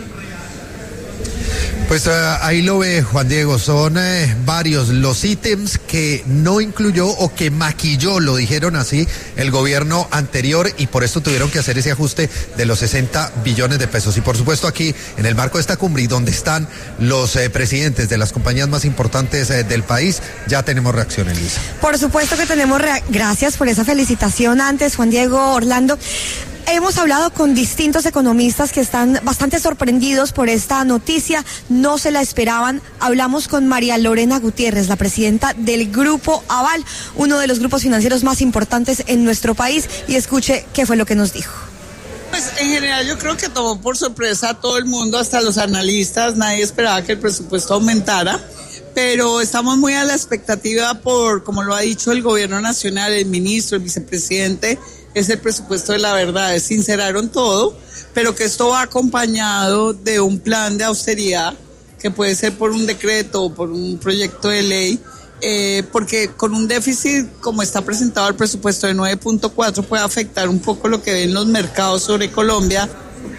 Pues ahí lo ve, Juan Diego, son varios los ítems que no incluyó o que maquilló, lo dijeron así, el gobierno anterior, y por esto tuvieron que hacer ese ajuste de los 60 billones de pesos. Y por supuesto aquí, en el marco de esta cumbre, y donde están los presidentes de las compañías más importantes del país, ya tenemos reacciones, Luisa. Por supuesto que tenemos gracias por esa felicitación antes, Juan Diego, Orlando. Hemos hablado con distintos economistas que están bastante sorprendidos por esta noticia, no se la esperaban. Hablamos con María Lorena Gutiérrez, la presidenta del Grupo Aval, uno de los grupos financieros más importantes en nuestro país, y escuche qué fue lo que nos dijo. Pues en general yo creo que tomó por sorpresa a todo el mundo, hasta los analistas, nadie esperaba que el presupuesto aumentara. Pero estamos muy a la expectativa por, como lo ha dicho el gobierno nacional, el ministro, el vicepresidente, es el presupuesto de la verdad. Sinceraron todo, pero que esto va acompañado de un plan de austeridad, que puede ser por un decreto o por un proyecto de ley, porque con un déficit como está presentado el presupuesto de 9.4 puede afectar un poco lo que ven los mercados sobre Colombia.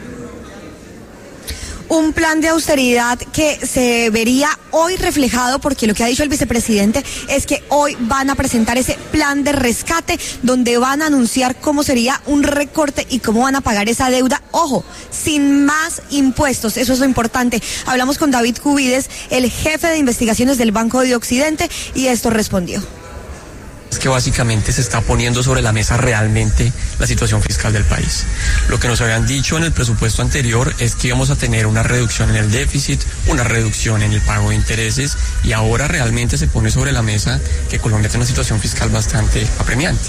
Un plan de austeridad que se vería hoy reflejado, porque lo que ha dicho el vicepresidente es que hoy van a presentar ese plan de rescate donde van a anunciar cómo sería un recorte y cómo van a pagar esa deuda. Ojo, sin más impuestos, eso es lo importante. Hablamos con David Cubides, el jefe de investigaciones del Banco de Occidente, y esto respondió. Es que básicamente se está poniendo sobre la mesa realmente la situación fiscal del país. Lo que nos habían dicho en el presupuesto anterior es que íbamos a tener una reducción en el déficit, una reducción en el pago de intereses, y ahora realmente se pone sobre la mesa que Colombia tiene una situación fiscal bastante apremiante.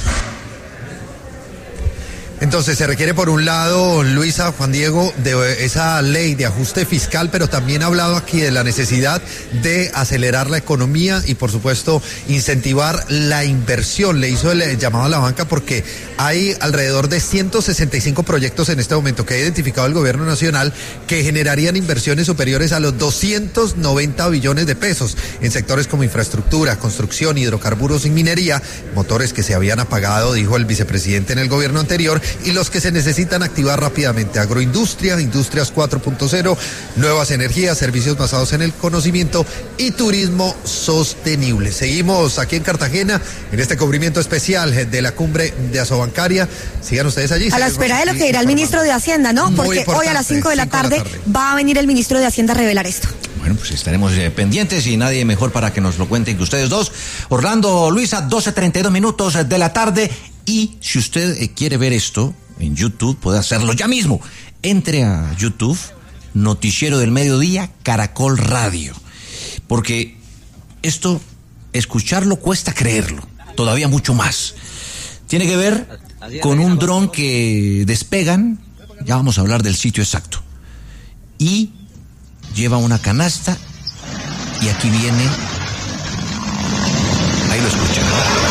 Entonces se requiere por un lado, Luisa, Juan Diego, de esa ley de ajuste fiscal, pero también ha hablado aquí de la necesidad de acelerar la economía y por supuesto incentivar la inversión. Le hizo el llamado a la banca porque hay alrededor de 165 proyectos en este momento que ha identificado el gobierno nacional que generarían inversiones superiores a los 290 billones de pesos en sectores como infraestructura, construcción, hidrocarburos y minería, motores que se habían apagado, dijo el vicepresidente en el gobierno anterior, y los que se necesitan activar rápidamente: agroindustria, industrias 4.0, nuevas energías, servicios basados en el conocimiento y turismo sostenible. Seguimos aquí en Cartagena en este cubrimiento especial de la cumbre de Asobancaria. Sigan ustedes allí. A la espera de lo que dirá el ministro de Hacienda, ¿no? Porque hoy a las 5 de la tarde va a venir el ministro de Hacienda a revelar esto. Bueno, pues estaremos pendientes, y nadie mejor para que nos lo cuenten que ustedes dos. Orlando, Luisa, 12:32 minutos de la tarde. Y si usted quiere ver esto en YouTube, puede hacerlo ya mismo. Entre a YouTube, Noticiero del Mediodía, Caracol Radio. Porque esto, escucharlo cuesta creerlo, todavía mucho más. Tiene que ver con un dron que despegan, ya vamos a hablar del sitio exacto, y lleva una canasta, y aquí viene, ahí lo escuchan,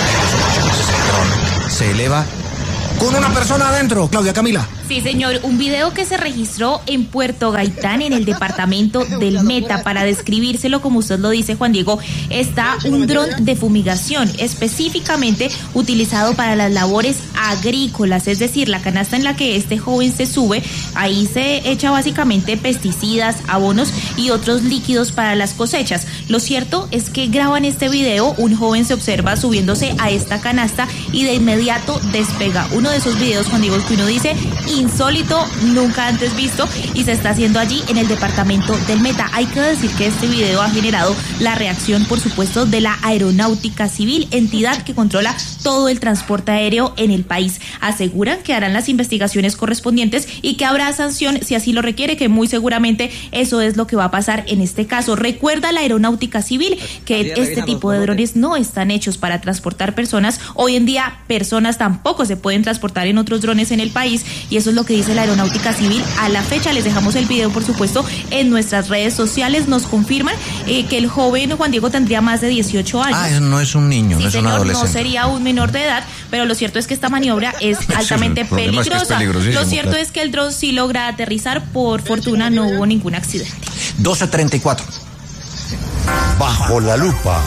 ese dron se eleva con una persona adentro, Claudia Camila. Sí, señor, un video que se registró en Puerto Gaitán, en el departamento del Meta. Para describírselo, como usted lo dice, Juan Diego, está un dron de fumigación específicamente utilizado para las labores agrícolas, es decir, la canasta en la que este joven se sube, ahí se echa básicamente pesticidas, abonos y otros líquidos para las cosechas. Lo cierto es que graban este video, un joven se observa subiéndose a esta canasta y de inmediato despega. Uno de esos videos, Juan Diego, que uno dice insólito, nunca antes visto, y se está haciendo allí en el departamento del Meta. Hay que decir que este video ha generado la reacción, por supuesto, de la Aeronáutica Civil, entidad que controla todo el transporte aéreo en el país. Aseguran que harán las investigaciones correspondientes y que habrá sanción si así lo requiere, que muy seguramente eso es lo que va a pasar en este caso. Recuerda la Aeronáutica Civil que este tipo de drones no están hechos para transportar personas. Hoy en día personas tampoco se pueden transportar en otros drones en el país, y eso es lo que dice la Aeronáutica Civil a la fecha. Les dejamos el video, por supuesto, en nuestras redes sociales. Nos confirman que el joven Juan Diego tendría más de 18 años. Ah, no es un niño, sí, no es señor, un adolescente. No sería un menor de edad, pero lo cierto es que esta maniobra es altamente peligrosa. Lo cierto es que el dron sí logra aterrizar. Por fortuna no hubo ningún accidente. 12:34. Bajo la lupa.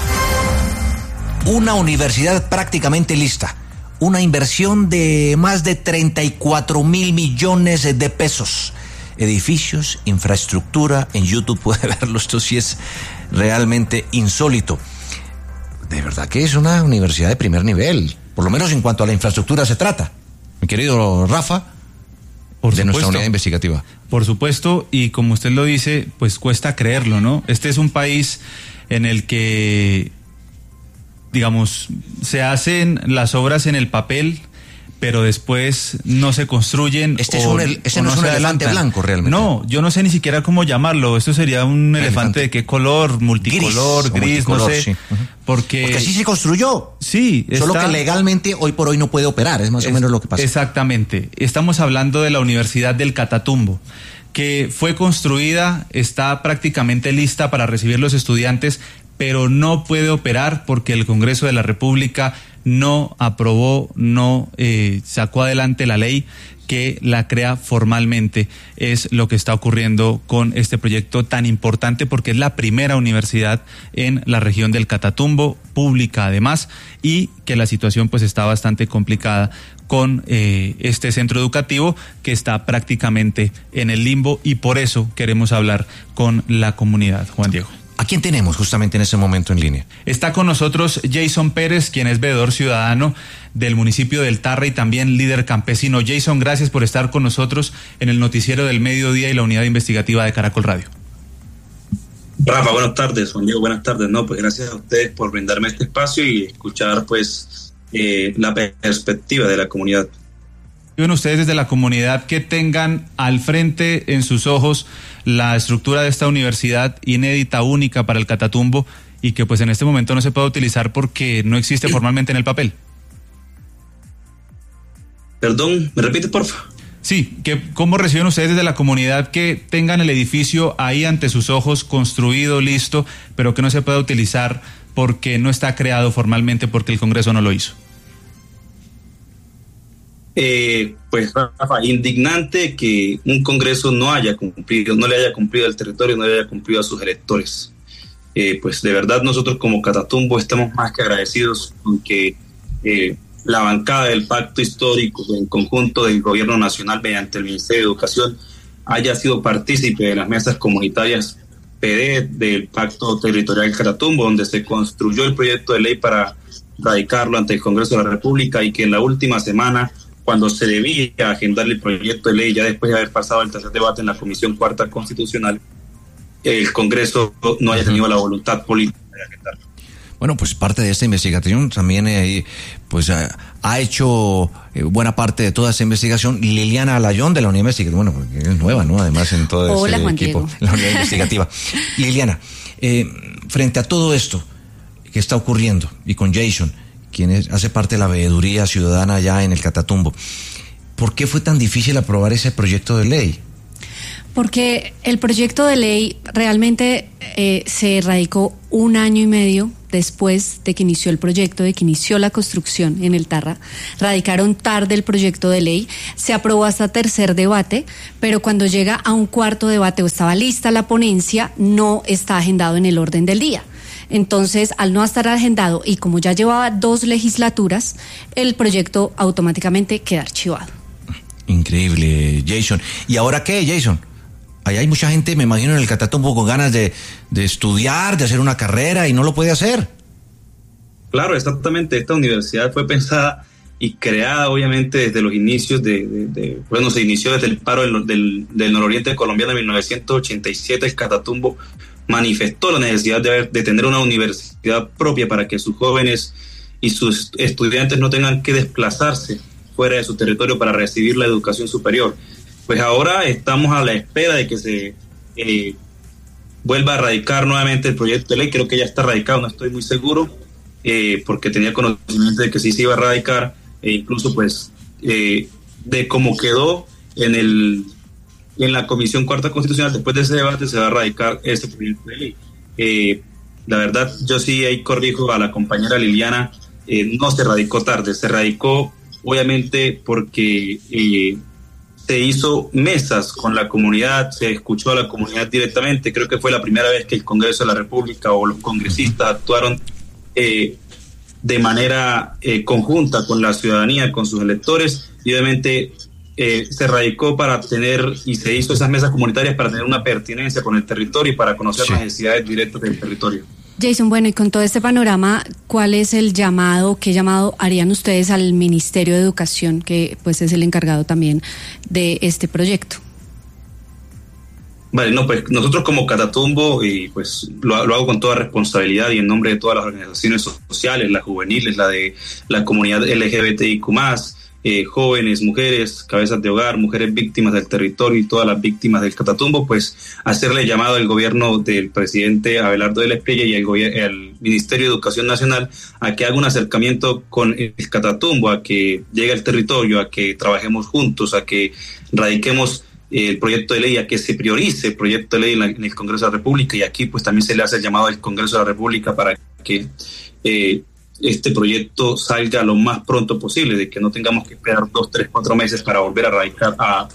Una universidad prácticamente lista. Una inversión de más de 34,000 millones de pesos. Edificios, infraestructura, en YouTube puede verlo, esto sí es realmente insólito. De verdad que es una universidad de primer nivel, por lo menos en cuanto a la infraestructura se trata. Mi querido Rafa, de nuestra unidad investigativa. Por supuesto, y como usted lo dice, pues cuesta creerlo, ¿no? Este es un país en el que, digamos, se hacen las obras en el papel, pero después no se construyen. Ese no es un elefante blanco realmente. No, yo no sé ni siquiera cómo llamarlo. Esto sería un elefante de qué color, multicolor, gris, no sé. Sí. Porque sí se construyó. Sí. Solo que legalmente hoy por hoy no puede operar, es más o menos lo que pasa. Exactamente. Estamos hablando de la Universidad del Catatumbo, que fue construida, está prácticamente lista para recibir los estudiantes, pero no puede operar porque el Congreso de la República no aprobó, no sacó adelante la ley que la crea formalmente. Es lo que está ocurriendo con este proyecto tan importante, porque es la primera universidad en la región del Catatumbo, pública además, y que la situación pues está bastante complicada con este centro educativo que está prácticamente en el limbo, y por eso queremos hablar con la comunidad. Juan Diego. ¿A quién tenemos justamente en ese momento en línea? Está con nosotros Jason Pérez, quien es veedor ciudadano del municipio del Tarra y también líder campesino. Jason, gracias por estar con nosotros en el noticiero del mediodía y la unidad investigativa de Caracol Radio. Rafa, buenas tardes. Juan Diego, buenas tardes. No, pues gracias a ustedes por brindarme este espacio y escuchar pues la perspectiva de la comunidad. Bueno, ustedes desde la comunidad que tengan al frente en sus ojos la estructura de esta universidad inédita, única para el Catatumbo, y que pues en este momento no se puede utilizar porque no existe formalmente en el papel. Perdón, ¿me repite, porfa? Sí, ¿cómo reciben ustedes desde la comunidad que tengan el edificio ahí ante sus ojos, construido, listo, pero que no se pueda utilizar porque no está creado formalmente, porque el Congreso no lo hizo? Pues Rafa, indignante que un Congreso no le haya cumplido al territorio, no le haya cumplido a sus electores. Pues de verdad nosotros como Catatumbo estamos más que agradecidos con que la bancada del Pacto Histórico en conjunto del Gobierno Nacional mediante el Ministerio de Educación haya sido partícipe de las mesas comunitarias PD del Pacto Territorial Catatumbo, donde se construyó el proyecto de ley para radicarlo ante el Congreso de la República, y que en la última semana, cuando se debía agendar el proyecto de ley, ya después de haber pasado el tercer debate en la Comisión Cuarta Constitucional, el Congreso no haya tenido la voluntad política de agendarlo. Bueno, pues parte de esta investigación también ha hecho buena parte de toda esa investigación Liliana Alayón de la unidad investigativa. Bueno, porque es nueva, ¿no? Además en todo Hola, ese Juan equipo, Diego. la unidad investigativa. Liliana, frente a todo esto, ¿Qué está ocurriendo? Y con Jason, quien hace parte de la veeduría ciudadana allá en el Catatumbo. ¿Por qué fue tan difícil aprobar ese proyecto de ley? Porque el proyecto de ley realmente se radicó 1 año y medio después de que inició el proyecto, de que inició la construcción en el Tarra. Radicaron tarde el proyecto de ley, se aprobó hasta 3er debate, pero cuando llega a un 4º debate o estaba lista la ponencia, no está agendado en el orden del día. Entonces, al no estar agendado y como ya llevaba 2 legislaturas, el proyecto automáticamente queda archivado. Increíble, Jason. ¿Y ahora qué, Jason? Allá hay mucha gente, me imagino, en el Catatumbo con ganas de estudiar, de hacer una carrera y no lo puede hacer. Claro, exactamente. Esta universidad fue pensada y creada, obviamente, desde los inicios se inició desde el paro del nororiente colombiano en 1987. El Catatumbo manifestó la necesidad de tener una universidad propia para que sus jóvenes y sus estudiantes no tengan que desplazarse fuera de su territorio para recibir la educación superior. Pues ahora estamos a la espera de que se vuelva a radicar nuevamente el proyecto de ley. Creo que ya está radicado, no estoy muy seguro, porque tenía conocimiento de que sí se iba a radicar, e incluso pues de cómo quedó en la Comisión Cuarta Constitucional. Después de ese debate se va a radicar ese proyecto de ley. La verdad, yo sí ahí corrijo a la compañera Liliana, no se radicó tarde, se radicó obviamente porque se hizo mesas con la comunidad, se escuchó a la comunidad directamente. Creo que fue la primera vez que el Congreso de la República o los congresistas actuaron de manera conjunta con la ciudadanía, con sus electores, y obviamente se radicó para tener, y se hizo esas mesas comunitarias para tener una pertinencia con el territorio y para conocer las necesidades directas del territorio. Jason, bueno, y con todo este panorama, ¿cuál es el llamado, qué llamado harían ustedes al Ministerio de Educación, que pues es el encargado también de este proyecto? Vale, no, pues nosotros como Catatumbo, y pues lo hago con toda responsabilidad y en nombre de todas las organizaciones sociales, las juveniles, la de la comunidad LGBTIQ+, jóvenes, mujeres, cabezas de hogar, mujeres víctimas del territorio y todas las víctimas del Catatumbo, pues hacerle llamado al gobierno del presidente Abelardo del Espriella y al Ministerio de Educación Nacional a que haga un acercamiento con el Catatumbo, a que llegue al territorio, a que trabajemos juntos, a que radiquemos el proyecto de ley, a que se priorice el proyecto de ley en el Congreso de la República, y aquí pues también se le hace el llamado al Congreso de la República para que este proyecto salga lo más pronto posible, de que no tengamos que esperar 2, 3, 4 meses para volver a radicar,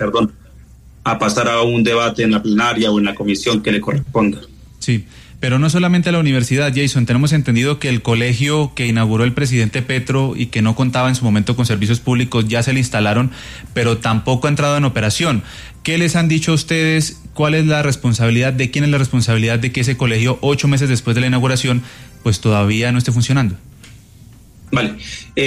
a pasar a un debate en la plenaria o en la comisión que le corresponda. Sí, pero no solamente a la universidad, Jason, tenemos entendido que el colegio que inauguró el presidente Petro y que no contaba en su momento con servicios públicos ya se le instalaron, pero tampoco ha entrado en operación. ¿Qué les han dicho a ustedes? ¿Cuál es la responsabilidad? ¿De quién es la responsabilidad de que ese colegio, 8 meses después de la inauguración, pues todavía no esté funcionando? Vale,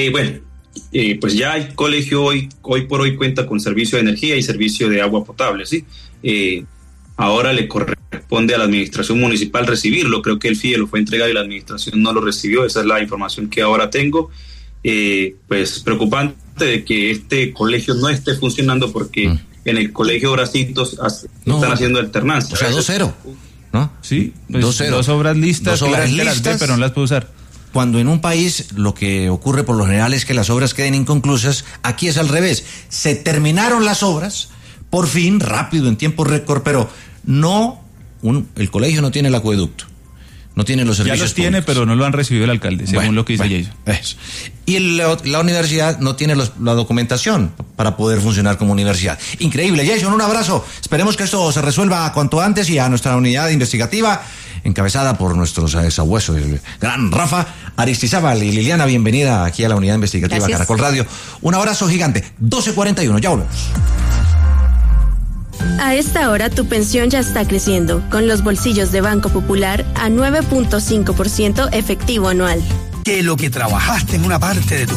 pues ya el colegio hoy por hoy cuenta con servicio de energía y servicio de agua potable, ¿sí? Ahora le corresponde a la administración municipal recibirlo. Creo que el FIE lo fue entregado y la administración no lo recibió. Esa es la información que ahora tengo. Pues preocupante de que este colegio no esté funcionando, porque en el colegio Bracitos están haciendo alternancia. O sea, 2-0, ¿no? Sí, pues 2-0. 2 obras listas, que la gente las ve, pero no las puede usar. Cuando en un país lo que ocurre por lo general es que las obras queden inconclusas, aquí es al revés. Se terminaron las obras, por fin, rápido, en tiempo récord, pero el colegio no tiene el acueducto, no tiene los servicios ya los tiene, pero no lo han recibido el alcalde, según lo que dice Jason. Y la universidad no tiene la documentación para poder funcionar como universidad. Increíble. Jason, un abrazo. Esperemos que esto se resuelva cuanto antes, y a nuestra unidad investigativa, encabezada por nuestros sabuesos, el gran Rafa Aristizábal y Liliana, bienvenida aquí a la unidad investigativa. Gracias. Caracol Radio. Un abrazo gigante. 12:41, ya volvemos. A esta hora tu pensión ya está creciendo, con los bolsillos de Banco Popular a 9.5% efectivo anual. Que lo que trabajaste en una parte de tu